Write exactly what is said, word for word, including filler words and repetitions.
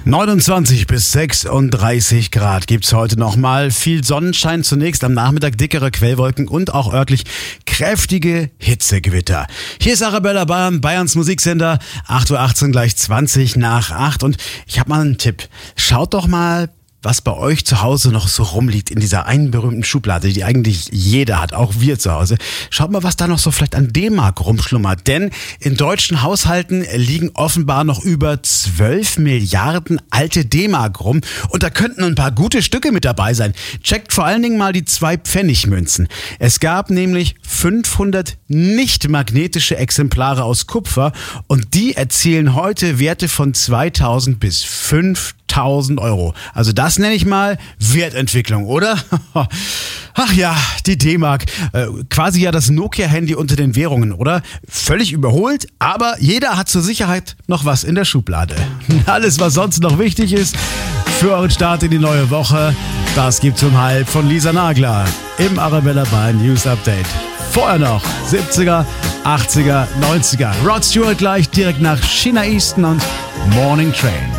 neunundzwanzig bis sechsunddreißig Grad gibt's heute nochmal. Viel Sonnenschein zunächst, am Nachmittag dickere Quellwolken und auch örtlich kräftige Hitzegewitter. Hier ist Arabella Bayern, Bayerns Musiksender. acht Uhr achtzehn, gleich zwanzig nach acht. Und ich habe mal einen Tipp. Schaut doch mal, was bei euch zu Hause noch so rumliegt in dieser einen berühmten Schublade, die eigentlich jeder hat, auch wir zu Hause. Schaut mal, was da noch so vielleicht an D-Mark rumschlummert. Denn in deutschen Haushalten liegen offenbar noch über zwölf Milliarden alte D-Mark rum. Und da könnten ein paar gute Stücke mit dabei sein. Checkt vor allen Dingen mal die zwei Pfennigmünzen. Es gab nämlich fünfhundert nicht magnetische Exemplare aus Kupfer und die erzielen heute Werte von zweitausend bis fünftausend Euro. Also das nenne ich mal Wertentwicklung, oder? Ach ja, die D-Mark. Äh, quasi ja das Nokia-Handy unter den Währungen, oder? Völlig überholt, aber jeder hat zur Sicherheit noch was in der Schublade. Alles, was sonst noch wichtig ist für euren Start in die neue Woche, das gibt's um halb von Lisa Nagler im Arabella Bayern News Update. Vorher noch siebziger, achtziger, neunziger. Rod Stewart gleich direkt nach China Easton und Morning Train.